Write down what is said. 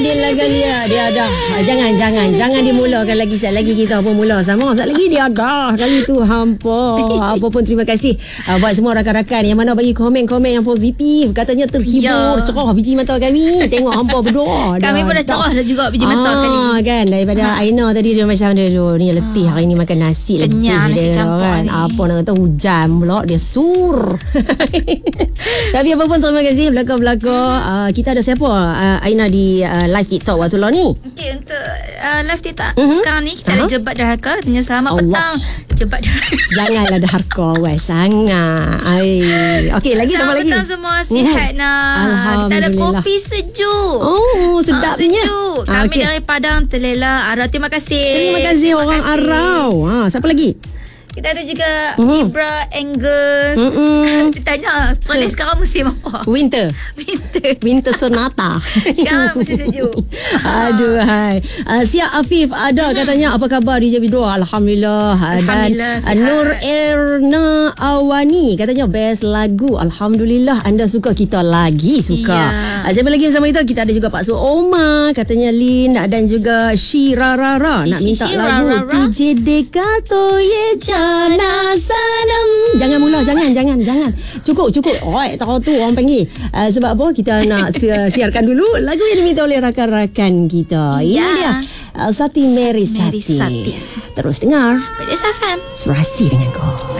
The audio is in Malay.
Dia dah. Jangan dimulakan lagi. Sekali lagi kita pun mula sama. Sekali lagi dia dah. Kali tu hampa. Apa pun terima kasih buat semua rakan-rakan yang mana bagi komen-komen yang positif. Katanya terhibur. Cerah biji mata kami. Tengok hampa berdua. Kami pun dah cerah dah juga biji mata sekali. Kan daripada Aina tadi dia macam dia ni letih hari ni makan nasi kenyang nasi campur kan. Apa nak kata hujan pula dia sur. Tapi apa pun terima kasih belakang-belakang. Kita ada siapa Aina di live TikTok waktu lalu ni? Okey, untuk live TikTok sekarang ni kita ada Jebat Derhaka. Katanya selamat petang Jebat Derhaka. Janganlah derhaka sangat. Okey, lagi sama lagi. Selamat petang semua, sihat nak. Kita ada kopi sejuk. Oh, sedapnya. Sejuk. Kami dari Padang Telela Arau. Terima kasih. Terima kasih orang Arau. Siapa lagi? Kita ada juga Ibra Angus. Dia tanya Perlis sekarang musim apa? Winter sonata. Sekarang musim sejuk. Aduh hai. Siap Afif ada katanya apa khabar di JB2? Alhamdulillah. Dan Nur Erna Awani katanya best lagu. Alhamdulillah anda suka, kita lagi suka. Siapa lagi bersama kita? Kita ada juga Pak Su Omar katanya Lin dan juga Shirarara nak minta lagu Tujhe Dekha To Ye Jana Sanam. Jangan mula, jangan. Cukup. Oi, tahu tu orang panggil. Sebab apa? Kita nak siarkan dulu lagu yang diminta oleh rakan-rakan kita. Ini dia. Sati Mary Sati. Terus dengar Perlis FM. Serasi dengan kau.